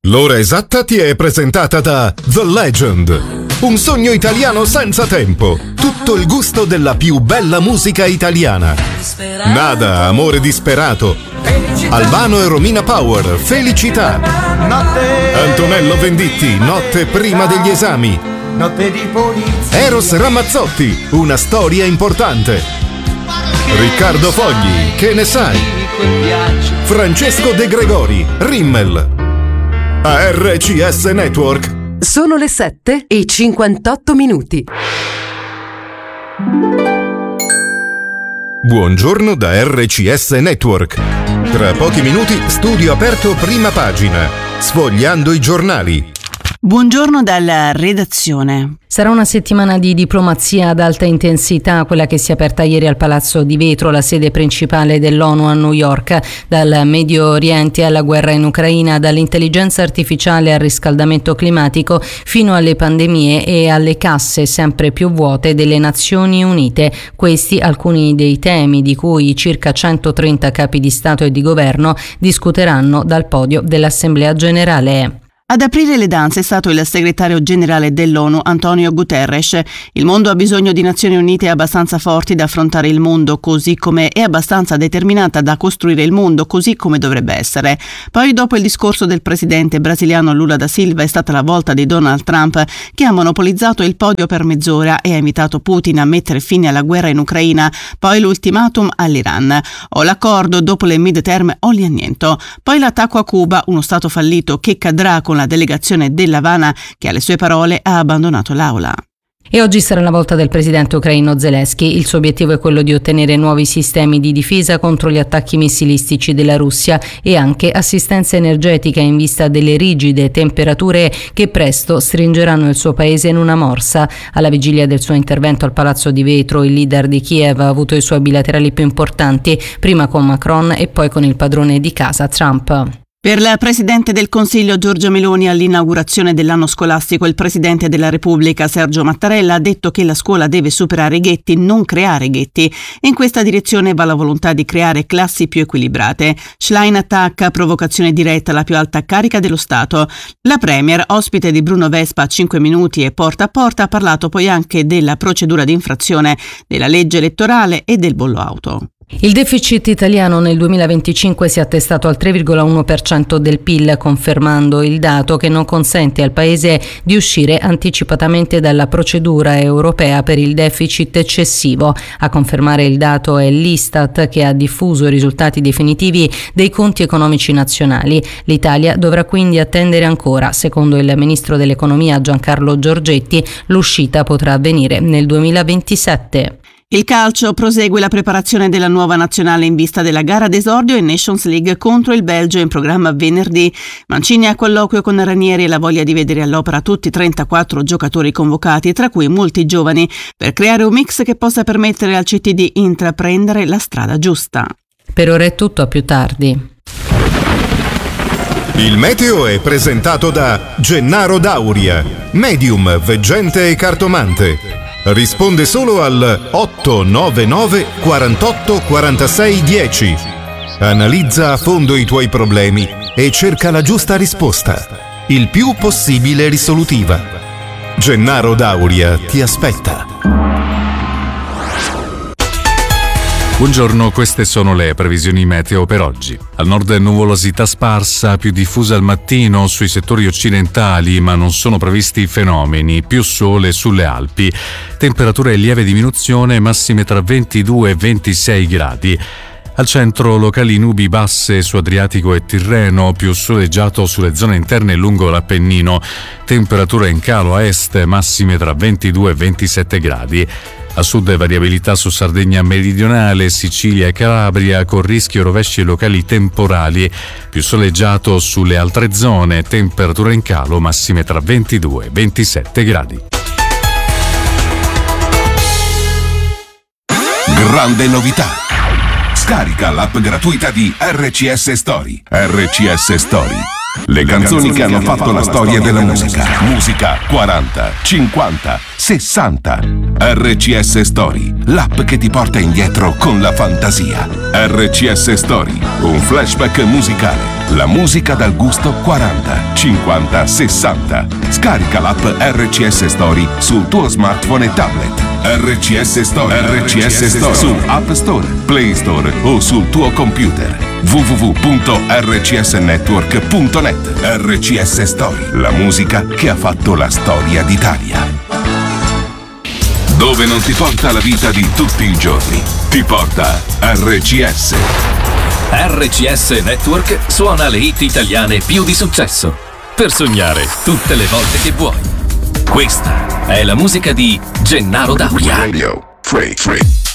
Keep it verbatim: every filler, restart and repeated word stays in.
L'ora esatta ti è presentata da The Legend, un sogno italiano senza tempo, tutto il gusto della più bella musica italiana. Nada, amore disperato, Albano e Romina Power, Felicità, Antonello Venditti, Notte prima degli esami, Eros Ramazzotti, Una storia importante, Riccardo Fogli, Che ne sai, Francesco De Gregori, Rimmel. A R C S Network sono le sette e cinquantotto minuti. Buongiorno da R C S Network. Tra pochi minuti studio aperto prima pagina, sfogliando i giornali. Buongiorno dalla redazione. Sarà una settimana di diplomazia ad alta intensità, quella che si è aperta ieri al Palazzo di Vetro, la sede principale dell'ONU a New York. Dal Medio Oriente alla guerra in Ucraina, dall'intelligenza artificiale al riscaldamento climatico, fino alle pandemie e alle casse sempre più vuote delle Nazioni Unite. Questi alcuni dei temi di cui i circa centotrenta capi di Stato e di Governo discuteranno dal podio dell'Assemblea Generale. Ad aprire le danze è stato il segretario generale dell'ONU, Antonio Guterres. Il mondo ha bisogno di Nazioni Unite abbastanza forti da affrontare il mondo così come è, abbastanza determinata da costruire il mondo così come dovrebbe essere. Poi, dopo il discorso del presidente brasiliano Lula da Silva, è stata la volta di Donald Trump, che ha monopolizzato il podio per mezz'ora e ha invitato Putin a mettere fine alla guerra in Ucraina. Poi l'ultimatum all'Iran. O l'accordo, dopo le midterm o l'anniento. Poi l'attacco a Cuba, uno stato fallito che cadrà con la delegazione dell'Havana, che alle sue parole ha abbandonato l'aula. E oggi sarà la volta del presidente ucraino Zelensky. Il suo obiettivo è quello di ottenere nuovi sistemi di difesa contro gli attacchi missilistici della Russia e anche assistenza energetica in vista delle rigide temperature che presto stringeranno il suo paese in una morsa. Alla vigilia del suo intervento al Palazzo di Vetro, il leader di Kiev ha avuto i suoi bilaterali più importanti, prima con Macron e poi con il padrone di casa Trump. Per la Presidente del Consiglio Giorgia Meloni, all'inaugurazione dell'anno scolastico, il Presidente della Repubblica Sergio Mattarella ha detto che la scuola deve superare i ghetti, non creare ghetti. In questa direzione va la volontà di creare classi più equilibrate. Schlein attacca, provocazione diretta alla più alta carica dello Stato. La Premier, ospite di Bruno Vespa a cinque minuti e porta a porta, ha parlato poi anche della procedura di infrazione, della legge elettorale e del bollo auto. Il deficit italiano nel duemilaventicinque si è attestato al tre virgola uno per cento del P I L, confermando il dato che non consente al Paese di uscire anticipatamente dalla procedura europea per il deficit eccessivo. A confermare il dato è l'Istat, che ha diffuso i risultati definitivi dei conti economici nazionali. L'Italia dovrà quindi attendere ancora. Secondo il ministro dell'Economia Giancarlo Giorgetti, l'uscita potrà avvenire nel duemilaventisette. Il calcio prosegue la preparazione della nuova nazionale in vista della gara d'esordio in Nations League contro il Belgio in programma venerdì. Mancini ha colloquio con Ranieri e la voglia di vedere all'opera tutti i trentaquattro giocatori convocati, tra cui molti giovani, per creare un mix che possa permettere al C T di intraprendere la strada giusta. Per ora è tutto, a più tardi. Il meteo è presentato da Gennaro Dauria, medium, veggente e cartomante. Risponde solo al otto nove nove quarantotto quarantasei dieci. Analizza a fondo i tuoi problemi e cerca la giusta risposta, il più possibile risolutiva. Gennaro Dauria ti aspetta. Buongiorno, queste sono le previsioni meteo per oggi. Al nord nuvolosità sparsa, più diffusa al mattino sui settori occidentali, ma non sono previsti fenomeni, più sole sulle Alpi. Temperature in lieve diminuzione, massime tra ventidue e ventisei gradi. Al centro locali nubi basse su Adriatico e Tirreno, più soleggiato sulle zone interne lungo l'Appennino. Temperature in calo a est, massime tra ventidue e ventisette gradi. A sud variabilità su Sardegna meridionale, Sicilia e Calabria, con rischio rovesci locali temporali. Più soleggiato sulle altre zone, temperature in calo, massime tra ventidue e ventisette gradi. Grande novità! Scarica l'app gratuita di R C S Story. R C S Story. Le canzoni che hanno fatto la storia della musica. Musica quaranta, cinquanta, sessanta. R C S Story, l'app che ti porta indietro con la fantasia. R C S Story, un flashback musicale. La musica dal gusto quaranta, cinquanta, sessanta. Scarica l'app R C S Story sul tuo smartphone e tablet. R C S Story, R C S Story su App Store, Play Store o sul tuo computer. w w w punto r c s network punto net. R C S Story, la musica che ha fatto la storia d'Italia. Dove non ti porta la vita di tutti i giorni, ti porta R C S. R C S Network suona le hit italiane più di successo, per sognare tutte le volte che vuoi. Questa è la musica di Gennaro D'Auria. Radio Free Free.